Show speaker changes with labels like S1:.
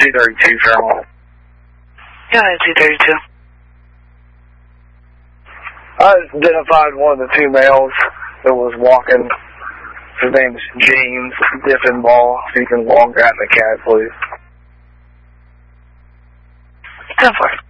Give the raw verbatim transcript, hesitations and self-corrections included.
S1: two thirty-two, Fairmont.
S2: Yeah, two thirty-two.
S1: I identified one of the two males that was walking. His name's James Diffenball. If you can log that in the cat, please.
S2: ten four.